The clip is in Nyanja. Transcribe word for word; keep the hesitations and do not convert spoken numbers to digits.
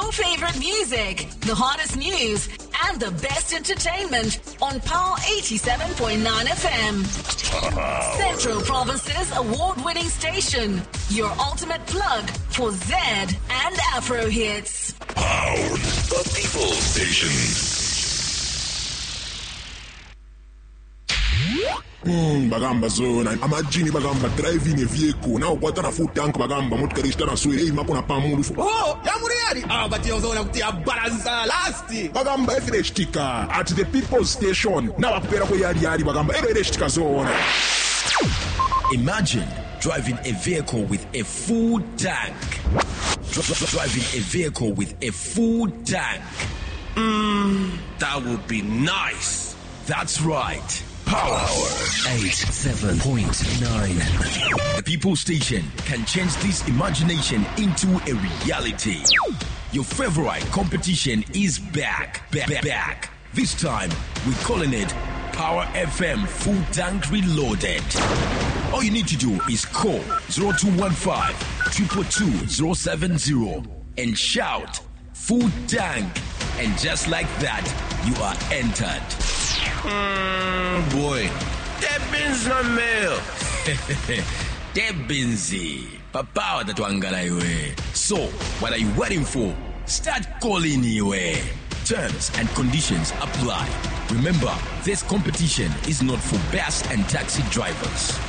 your favorite music, the hottest news, and the best entertainment on Power eighty-seven point nine F M. Central Province's award-winning station, your ultimate plug for Z and Afro hits. Power, the people station. Hmm, bagamba zona amajini bagamba driving a vehicle now kwata na full tank bagamba motokarista na swere imako na pamulu. Oh, yamuriari ah but you zona kuti abalanza last bagamba every sticker at the people's station na bakupera ko yari yari bagamba every sticker zona. Imagine driving a vehicle with a full tank. Driving a vehicle with a full tank. Mmm, that would be nice. That's right. Power eighty-seven point nine. The People Station can change this imagination into a reality. Your favorite competition is back, back, back. This time, we're calling it Power F M Full Tank Reloaded. All you need to do is call zero two one five, two two two, zero seven zero and shout Full Tank. And just like that, you are entered. Mm, boy, that bins no mail. That binsy. Papa that wangala iwe. So, what are you waiting for? Start calling iwe. Terms and conditions apply. Remember, this competition is not for bus and taxi drivers.